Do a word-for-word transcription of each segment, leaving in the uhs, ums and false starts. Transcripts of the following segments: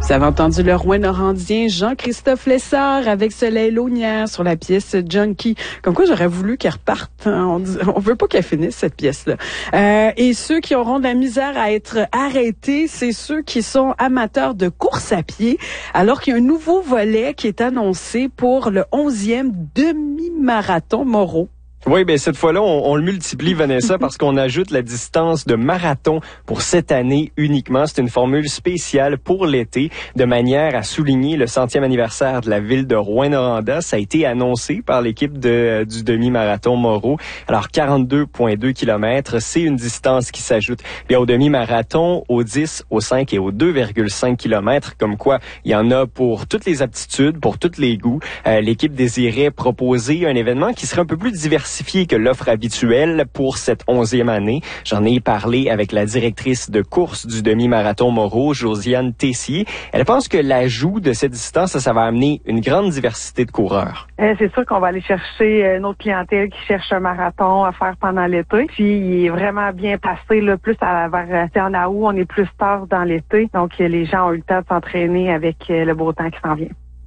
Vous avez entendu le Rouyn-Norandien Jean-Christophe Lessard avec Soleil Launière sur la pièce Junkie. Comme quoi, j'aurais voulu qu'elle reparte. Hein. On, dit, on veut pas qu'elle finisse, cette pièce-là. Euh, et ceux qui auront de la misère à être arrêtés, c'est ceux qui sont amateurs de course à pied, alors qu'il y a un nouveau volet qui est annoncé pour le onzième demi-marathon Moreau. Oui, ben cette fois-là, on, on le multiplie, Vanessa, parce qu'on ajoute la distance de marathon pour cette année uniquement. C'est une formule spéciale pour l'été, de manière à souligner le centième anniversaire de la ville de Rouyn-Noranda. Ça a été annoncé par l'équipe de, du demi-marathon Moreau. Alors, quarante-deux virgule deux kilomètres, c'est une distance qui s'ajoute bien au demi-marathon, au dix, au cinq et au deux virgule cinq kilomètres. Comme quoi, il y en a pour toutes les aptitudes, pour tous les goûts. Euh, l'équipe désirait proposer un événement qui serait un peu plus diversifié que l'offre habituelle pour cette onzième année. J'en ai parlé avec la directrice de course du demi-marathon Moreau, Josiane Tessier. Elle pense que l'ajout de cette distance, ça, ça va amener une grande diversité de coureurs. Euh, c'est sûr qu'on va aller chercher euh, notre clientèle qui cherche un marathon à faire pendant l'été. Puis il est vraiment bien passé, là, plus à vers c'est en août, on est plus tard dans l'été. Donc les gens ont eu le temps de s'entraîner avec euh, le beau temps qui s'en vient.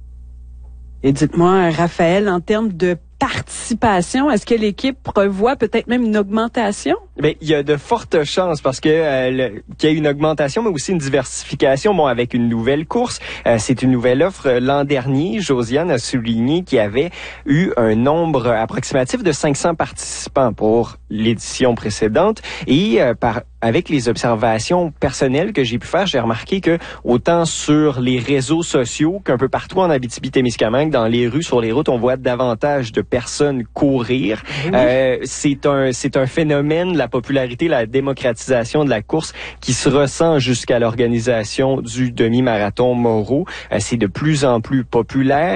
Et dites-moi, Raphaël, en termes de participation, est-ce que l'équipe prévoit peut-être même une augmentation? Bien, il y a de fortes chances parce que euh, le, qu'il y ait une augmentation, mais aussi une diversification. Bon, avec une nouvelle course, euh, c'est une nouvelle offre. L'an dernier, Josiane a souligné qu'il y avait eu un nombre approximatif de cinq cents participants pour l'édition précédente. Et euh, par avec les observations personnelles que j'ai pu faire, j'ai remarqué que autant sur les réseaux sociaux qu'un peu partout en Abitibi-Témiscamingue, dans les rues, sur les routes, on voit davantage de personnes courir. Oui. Euh, c'est un c'est un phénomène, la popularité, la démocratisation de la course qui se ressent jusqu'à l'organisation du demi-marathon Moreau. Euh, c'est de plus en plus populaire.